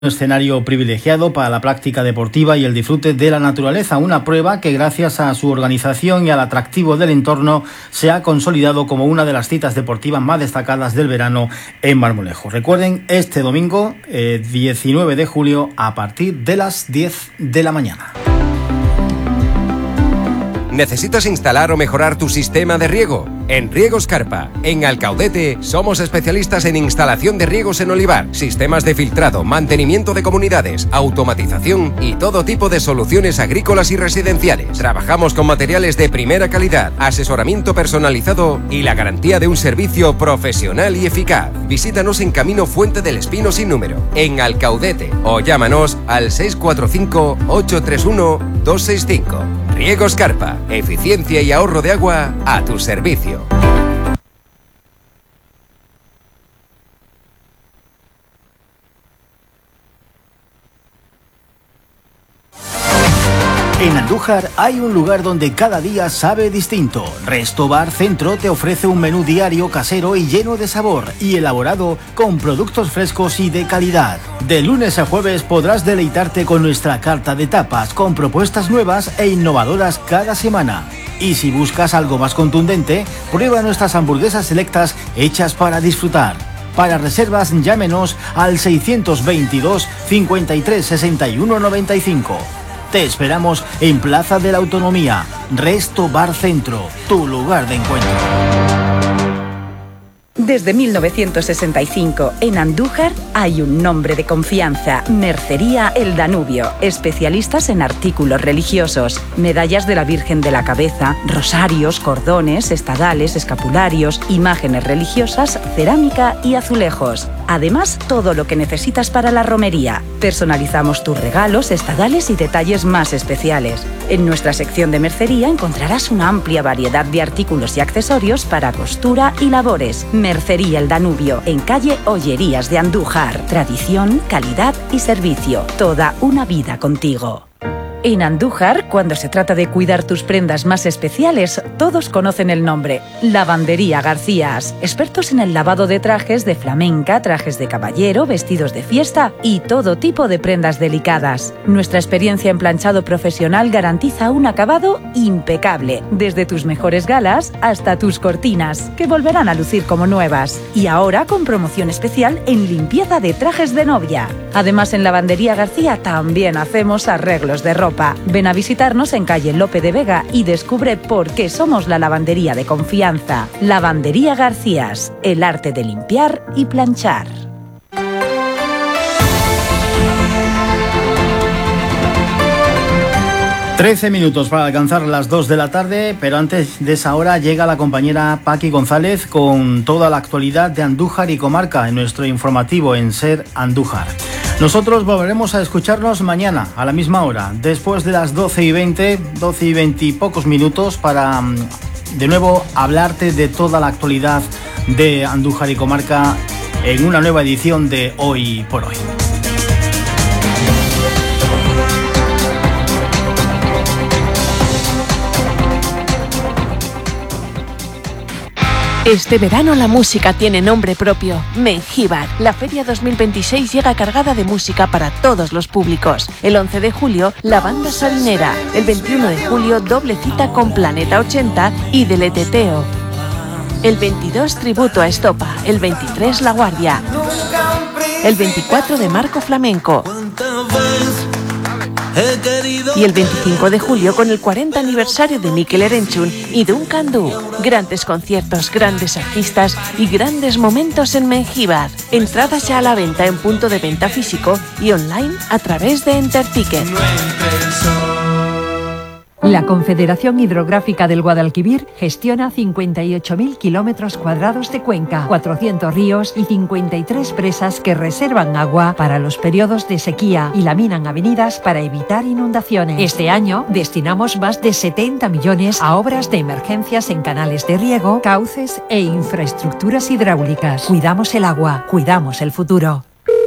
Un escenario privilegiado para la práctica deportiva y el disfrute de la naturaleza, una prueba que gracias a su organización y al atractivo del entorno se ha consolidado como una de las citas deportivas más destacadas del verano en Marmolejo. Recuerden, este domingo 19 de julio a partir de las 10 de la mañana. ¿Necesitas instalar o mejorar tu sistema de riego? En Riegos Carpa, en Alcaudete, somos especialistas en instalación de riegos en olivar, sistemas de filtrado, mantenimiento de comunidades, automatización y todo tipo de soluciones agrícolas y residenciales. Trabajamos con materiales de primera calidad, asesoramiento personalizado y la garantía de un servicio profesional y eficaz. Visítanos en Camino Fuente del Espino sin número, en Alcaudete, o llámanos al 645 831 265. Riegos Carpa, eficiencia y ahorro de agua a tu servicio. En Andújar hay un lugar donde cada día sabe distinto. Resto Bar Centro te ofrece un menú diario casero y lleno de sabor y elaborado con productos frescos y de calidad. De lunes a jueves podrás deleitarte con nuestra carta de tapas con propuestas nuevas e innovadoras cada semana. Y si buscas algo más contundente, prueba nuestras hamburguesas selectas hechas para disfrutar. Para reservas, llámenos al 622 53 61 95. Te esperamos en Plaza de la Autonomía, Resto Bar Centro, tu lugar de encuentro. Desde 1965, en Andújar hay un nombre de confianza: Mercería El Danubio. Especialistas en artículos religiosos, medallas de la Virgen de la Cabeza, rosarios, cordones, estadales, escapularios, imágenes religiosas, cerámica y azulejos. Además, todo lo que necesitas para la romería. Personalizamos tus regalos, estadales y detalles más especiales. En nuestra sección de mercería encontrarás una amplia variedad de artículos y accesorios para costura y labores. Mercería El Danubio, en calle Ollerías de Andújar. Tradición, calidad y servicio. Toda una vida contigo. En Andújar, cuando se trata de cuidar tus prendas más especiales, todos conocen el nombre: Lavandería Garcías. Expertos en el lavado de trajes de flamenca, trajes de caballero, vestidos de fiesta y todo tipo de prendas delicadas. Nuestra experiencia en planchado profesional garantiza un acabado impecable, desde tus mejores galas hasta tus cortinas, que volverán a lucir como nuevas. Y ahora con promoción especial en limpieza de trajes de novia. Además, en Lavandería García también hacemos arreglos de ropa. Ven a visitarnos en calle Lope de Vega y descubre por qué somos la lavandería de confianza. Lavandería Garcías, el arte de limpiar y planchar. Trece minutos para alcanzar las 2 de la tarde, pero antes de esa hora llega la compañera Paqui González con toda la actualidad de Andújar y comarca en nuestro informativo en SER Andújar. Nosotros volveremos a escucharnos mañana a la misma hora, después de las 12:20 y pocos minutos, para de nuevo hablarte de toda la actualidad de Andújar y comarca en una nueva edición de Hoy por Hoy. Este verano la música tiene nombre propio: Mengíbar. La Feria 2026 llega cargada de música para todos los públicos. El 11 de julio, la banda Salinera. El 21 de julio, doble cita con Planeta 80 y Deleteteo. El 22, tributo a Estopa. El 23, La Guardia. El 24 de Marco Flamenco. Y el 25 de julio con el 40 aniversario de Mikel Erenchun y Duncan Du. Grandes conciertos, grandes artistas y grandes momentos en Mengíbar. Entradas ya a la venta en punto de venta físico y online a través de Enterticket. La Confederación Hidrográfica del Guadalquivir gestiona 58.000 kilómetros cuadrados de cuenca, 400 ríos y 53 presas que reservan agua para los periodos de sequía y laminan avenidas para evitar inundaciones. Este año destinamos más de 70 millones a obras de emergencias en canales de riego, cauces e infraestructuras hidráulicas. Cuidamos el agua, cuidamos el futuro.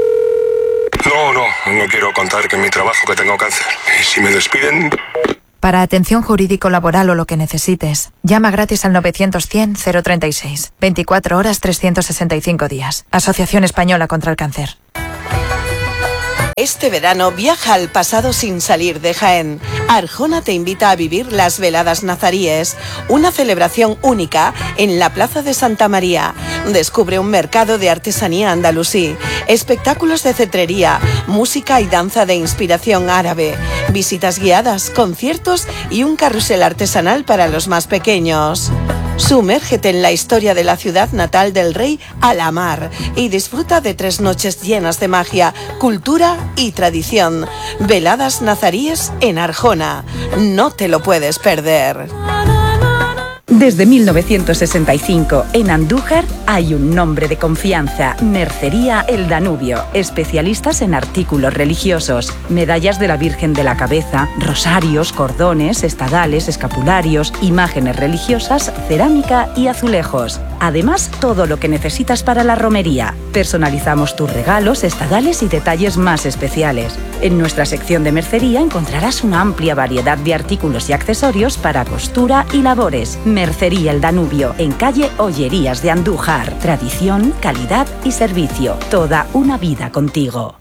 No quiero contar que en mi trabajo que tengo cáncer. Y si me despiden... Para atención jurídico-laboral o lo que necesites, llama gratis al 900-100-036. 24 horas, 365 días. Asociación Española contra el Cáncer. Este verano viaja al pasado sin salir de Jaén. Arjona te invita a vivir las Veladas Nazaríes, una celebración única en la Plaza de Santa María. Descubre un mercado de artesanía andalusí, espectáculos de cetrería, música y danza de inspiración árabe, visitas guiadas, conciertos y un carrusel artesanal para los más pequeños. Sumérgete en la historia de la ciudad natal del rey a la mar y disfruta de 3 noches llenas de magia, cultura y tradición. Veladas Nazaríes en Arjona. No te lo puedes perder. Desde 1965, en Andújar hay un nombre de confianza, Mercería El Danubio, especialistas en artículos religiosos, medallas de la Virgen de la Cabeza, rosarios, cordones, estadales, escapularios, imágenes religiosas, cerámica y azulejos. Además, todo lo que necesitas para la romería. Personalizamos tus regalos, estadales y detalles más especiales. En nuestra sección de mercería encontrarás una amplia variedad de artículos y accesorios para costura y labores. Mercería El Danubio, en calle Ollerías de Andújar. Tradición, calidad y servicio. Toda una vida contigo.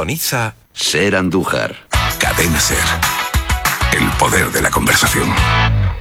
Sintoniza Ser Andújar. Cadena Ser. El poder de la conversación.